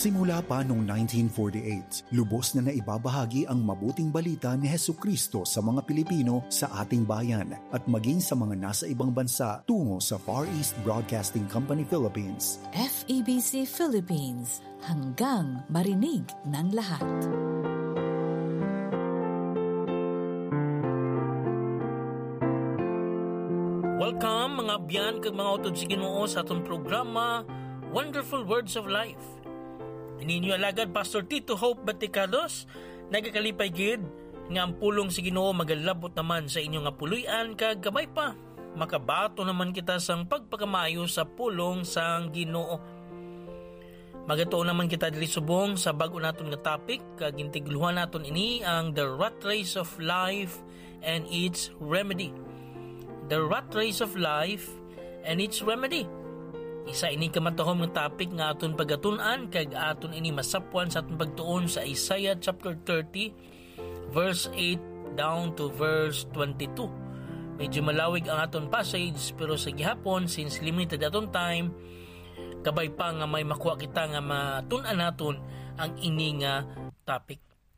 Simula pa noong 1948, lubos na naibabahagi ang mabuting balita ni Hesukristo sa mga Pilipino sa ating bayan at maging sa mga nasa ibang bansa tungo sa Far East Broadcasting Company Philippines. FEBC Philippines, hanggang marinig ng lahat. Welcome mga abyan kag mga utod sa Ginoo sa atong programa Wonderful Words of Life. Ininyo alagad Pastor Tito Hope Baticados, nagakalipay gid nga ang pulong sa Ginoo magalabot naman sa inyo nga puluyan kag gamay pa makabato naman kita sang pagpakamayo sa pulong sang Ginoo. Magatuon naman kita diri subong sa bag-o naton nga topic kag intigluhan naton ini ang The Rat Race of Life and its Remedy. The Rat Race of Life and its Remedy. Isa ini kamatahom nga topic nga aton pagatun-an kag aton ini masapwan sa aton pagtuon sa Isaiah chapter 30 verse 8 down to verse 22. Medyo malawig ang aton passage pero sa gihapon since limited aton time kabay pa nga may makuha kita nga matun-an naton ang ini nga topic.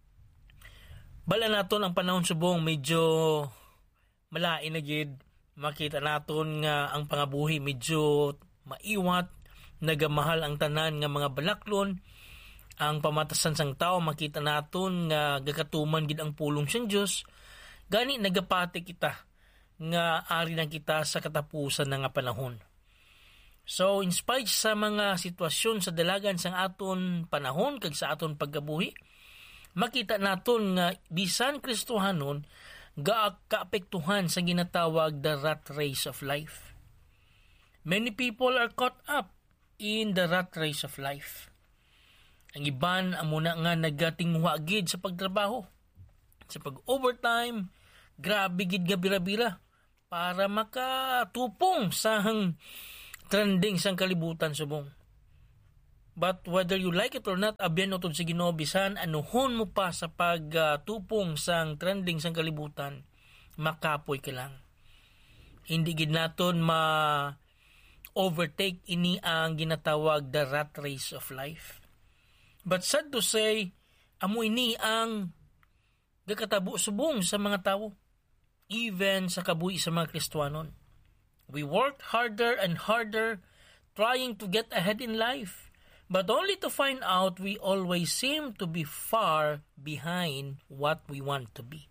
Bala naton ang panahon subong medyo malain na gid, makita naton nga ang pangabuhi medyo maiwat, nagamahal ang tanan nga mga balaklon, ang pamatasan sang tao makita naton nga gakatuman gid ang pulong sang Dios, gani nagapati kita nga ari na kita sa katapusan na nga panahon. So in spite sa mga sitwasyon sa dalagan sang aton panahon kag sa aton paggabuhi, makita naton nga bisan Kristohanon kaapektuhan sa ginatawag the rat race of life. Many people are caught up in the rat race of life. Ang iban amo na nga nagatingwa gid sa pagtrabaho, sa pag-overtime, grabe gid nga bira-bira para makatupong sa trending sang kalibutan subong. But whether you like it or not, abyan utod sa Ginoo bisan anuhon mo pa sa pagtupong sang trending sang kalibutan, makapoy ka lang. Hindi gid naton overtake ini ang ginatawag the rat race of life. But sad to say, amo ini ang gakatabo subong sa mga tao, even sa kabuhi sa mga Kristiyanon. We work harder and harder trying to get ahead in life, but only to find out we always seem to be far behind what we want to be.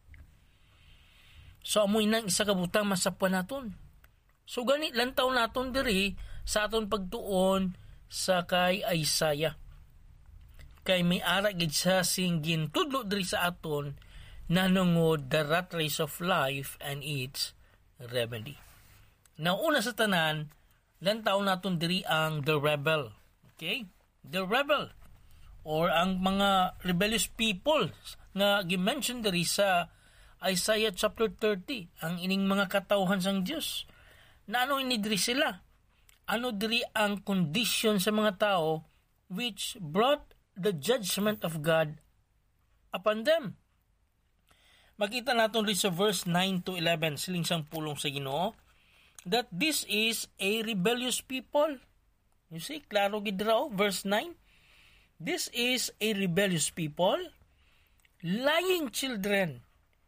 So amoy nang isa kabutang masapwan naton. So gani lantaw naton diri sa aton pagtuon sa kay Isaiah. Kay may ara gid sa singgin tudlo diri sa aton nanungod the rat race of life and its remedy. Now una sa tanan, lantaw naton diri ang the rebel. Okay? The rebel or ang mga rebellious people nga gi-mention diri sa Isaiah chapter 30, ang ining mga katawhan sang Dios. Na ano inidri sila? Ano diri ang condition sa mga tao which brought the judgment of God upon them? Makita natin rin sa verse 9 to 11, siling sang pulong sa Ginoo, that this is a rebellious people. You see, klaro gid raw, verse 9. This is a rebellious people, lying children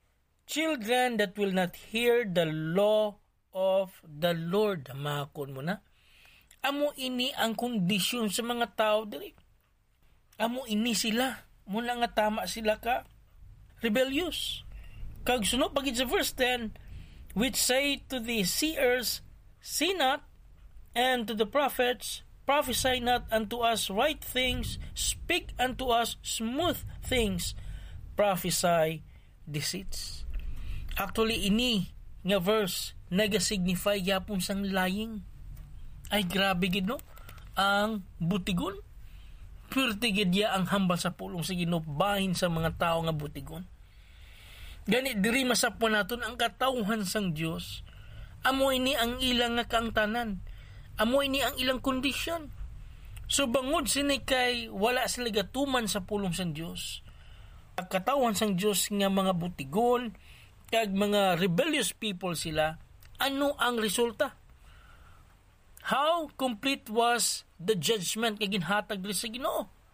that will not hear the law of the Lord. Makon mo na. Amo ini ang kondisyon sa mga tao diri. Amo ini sila. Muna nga tama sila ka rebellious. Kag sunod pagid sa verse 10, which say to the seers, see not, and to the prophets, prophesy not unto us right things, speak unto us smooth things, prophesy deceits. Actually, ini nga verse nagasignify yapon sang lying. Ay grabe gid no ang butigon. Purti gid ya ang hambal sa pulong sa Ginoo bahin sa mga tao nga butigon. Gani diri masapon naton ang katawhan sang Dios. Amo ini ang ilang nga kaangtanan. Amo ini ang ilang kondisyon. So bangod sini kay wala sila gatuman sa pulong sang Dios. Ang katawhan sang Dios nga mga butigon kag mga rebellious people sila, ano ang resulta? How complete was the judgment kay ginhatag diri sa Ginoo?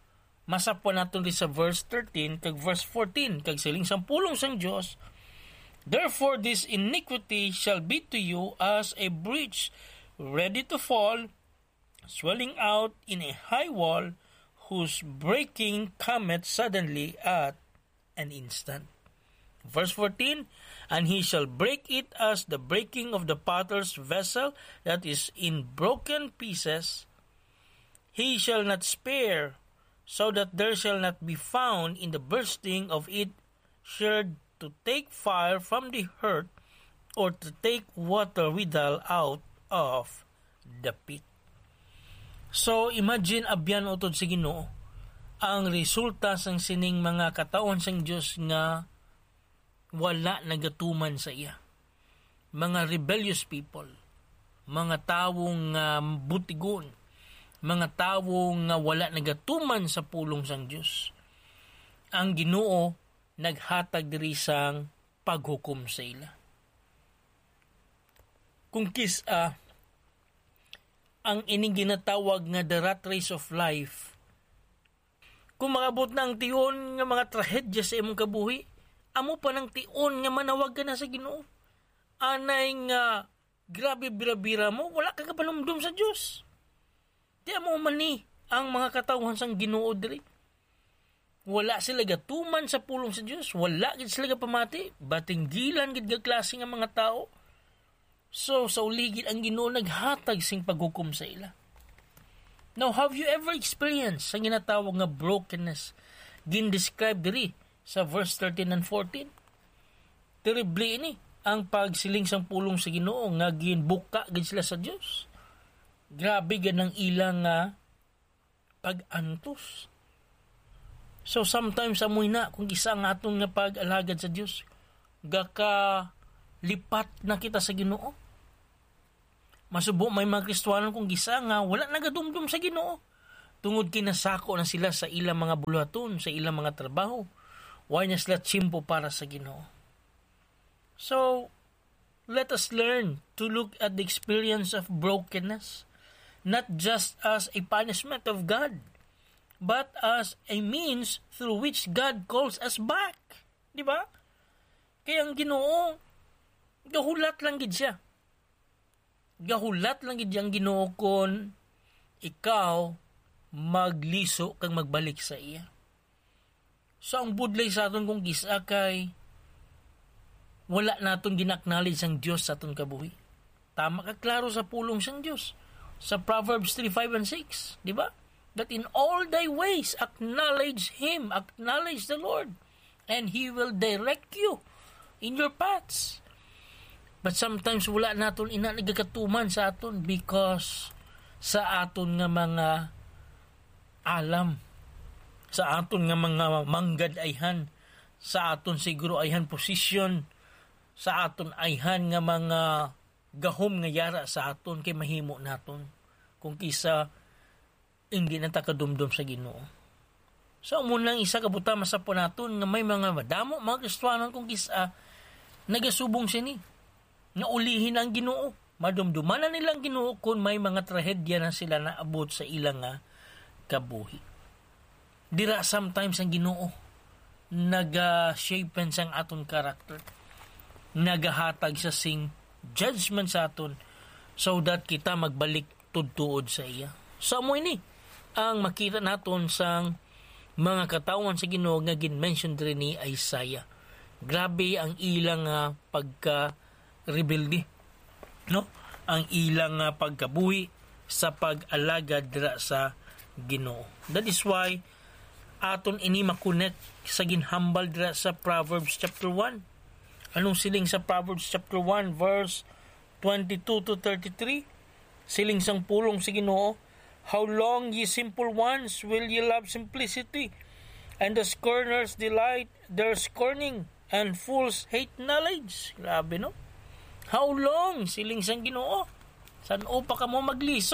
Masapon naton ri sa verse 13 kag verse 14 kag siling sang pulong sang Dios, therefore this iniquity shall be to you as a breach ready to fall, swelling out in a high wall, whose breaking cometh suddenly at an instant. Verse 14, and he shall break it as the breaking of the potter's vessel that is in broken pieces. He shall not spare, so that there shall not be found in the bursting of it sherd to take fire from the hearth, or to take water withal out of the pit. So, imagine abyan utod sa Ginoo ang resulta sang sining mga katawan sang Dios nga wala nagatuman sa iya. Mga rebellious people, mga tawong butigon, mga tawong wala nagatuman sa pulong sang Dios. Ang Ginoo naghatag diri sang paghukom sa ila. Kung kisa ang ining ginatawag nga the rat race of life, kung makabot na ang tion nga mga trahedya sa imong kabuhi, amo pa ng tion nga manawag ka na sa Ginoo. Anay nga grabe bira-bira mo, wala ka kapanumdum sa Dios. Di mo mani ang mga katawhan sang Ginoo diri. Wala sila gatuman sa pulong sa Dios, wala gid sila pamati, batinggilan gid nga klase nga mga tao. So sa uligid ang Ginoo naghatag sing paghukom sa ila. Now, have you ever experienced ang ginatawag nga brokenness gin-describe diri sa verse 13 and 14? Terrible ini ang pagsiling sang pulong sa Ginoo nga ginbuka gid sila sa Dios. Grabe ganang ilang pag-antos. So sometimes amoy na kung isa nga atong nga pag-alagad sa Dios, gaka lipat na kita sa Ginoo. Masubo may mga Kristiyanon kung gisa nga wala nagadumdum sa Ginoo. Tungod kinasako na sila sa ilang mga buluhaton, sa ilang mga trabaho. Why na sila tsimpo para sa Ginoo. So, let us learn to look at the experience of brokenness, not just as a punishment of God, but as a means through which God calls us back. Di ba? Kaya ang Ginoo, gahulat lang gid siya. Gahulat lang gid ang Ginoo kon ikaw magliso kang magbalik sa iya. So ang budlay sa aton kung gisa kay wala naton ginaknowledge ang Dios sa aton kabuhi. Tama ka klaro sa pulong sang Dios sa Proverbs 3:5 and 6, di ba? That in all thy ways acknowledge Him, acknowledge the Lord, and He will direct you in your paths. But sometimes wala naton ina nagakatuman sa aton because sa aton nga mga alam, sa aton nga mga manggad ayhan, sa aton siguro ayhan position, sa aton ayhan nga mga gahom nga yara sa aton kay mahimo naton kung kisa hindi na takadumdum sa Ginoo. So munang isa kabuta masapon naton nga may mga madamo mga Kristiyanon kung kisa nagasubong sini nga ulihin ang Ginoo. Madumduman na nilang Ginoo kung may mga trahedya na sila naabot sa ilang kabuhi. Dira sometimes ang Ginoo naga-shapen sang aton karakter. Nagahatag sa sing judgment sa aton so that kita magbalik tudtuod sa iya. So mo ini ang makita naton sang mga katawan sa Ginoo nga gin-mention diri ni Isaiah. Grabe ang ilang pagka-rebelde, no? Ang ilang pagkabuhi sa pag-alagad dira sa Ginoo. That is why aton ini makunet sa ginhambal dira sa Proverbs chapter 1. Anong siling sa Proverbs chapter 1 verse 22 to 33? Siling sang pulong sa Ginoo, how long ye simple ones will ye love simplicity, and the scorners delight their scorning, and fools hate knowledge. Grabe, no? How long? Siling sang Ginoo. San o pa ka mo magliso?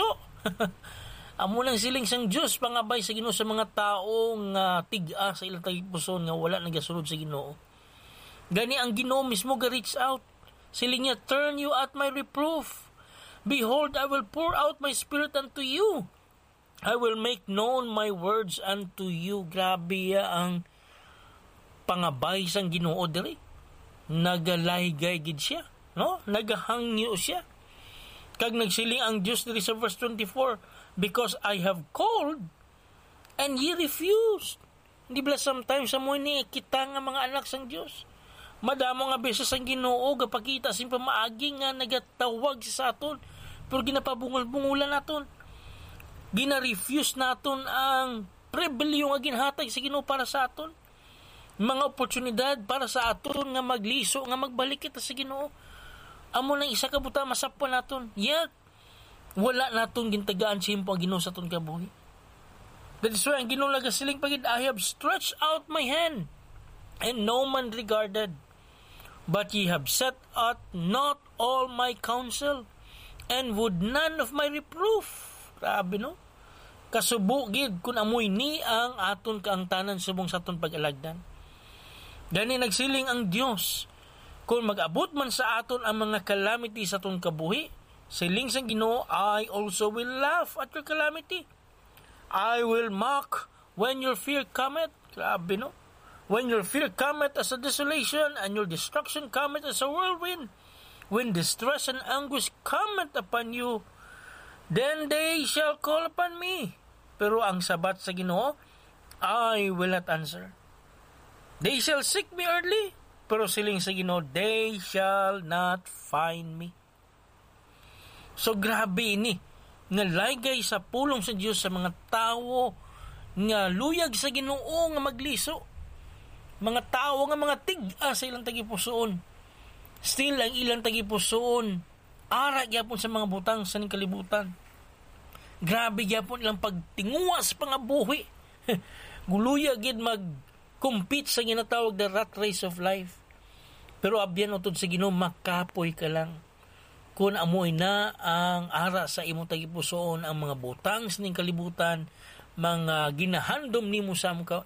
Amo nang siling sang Dios pangabay sa Ginoo sa mga taong tiga sa ilang tagipuson nga wala nagasunod sa Ginoo. Gani ang Ginoo mismo ga-reach out. Siling niya, turn you at my reproof. Behold, I will pour out my spirit unto you, I will make known my words unto you. Grabe ang pangabay sang Ginoo diri. Nagalaygay gid siya, no? Nagahangyo siya. Kag nagsiling ang Dios diri sa verse 24, because I have called and ye refused. Hindi ba sometimes sa mo ni kita nga mga anak sang Dios? Madamo nga beses ang Ginoo gapakita sin pamaagi nga nagatawag sa aton, pero ginapabungol-bungulan naton. Gina-refuse naton ang pribilehyo nga ginhatag sa Ginoo para sa aton. Mga oportunidad para sa aton nga magliso, nga magbalik kita sa Ginoo. Amo nang isa ka buta masapon naton. Yet wala naton gintagaan simpo ang Ginoo sa aton kabuhi. That is why ang Ginoo nagasiling pagid, I have stretched out my hand and no man regarded. But ye have set at not all my counsel and would none of my reproof. Grabe, no? Kasubo gid kun amoy ni ang aton kaangtanan subong sa aton pag-alagdan. Gani nagsiling ang Dios, kung mag-abot man sa aton ang mga calamity sa aton kabuhi, siling sang Ginoo, I also will laugh at your calamity. I will mock when your fear cometh. Grabe, no? When your fear cometh as a desolation, and your destruction cometh as a whirlwind, when distress and anguish cometh upon you, then they shall call upon me. Pero ang sabat sa Ginoo, I will not answer. They shall seek me early, pero siling sa Ginoo, they shall not find me. So grabe ini, nga laygay sa pulong sa Dios sa mga tawo nga luyag sa Ginoo nga magliso. Mga tawo nga mga tig-a sa ilang tagipusoon. Still ang ilang tagipusoon ara gyapon sa mga butang sa ning kalibutan. Grabe gyapon ilang pagtinguwa sa pangabuhi. Guluya gid mag-compete sa ginatawag na rat race of life. Pero abyan utod sa Ginoo, makapoy ka lang. Kung amoy na ang ara sa imong tagipusoon ang mga butang sa ning kalibutan, mga ginahandom nimo sa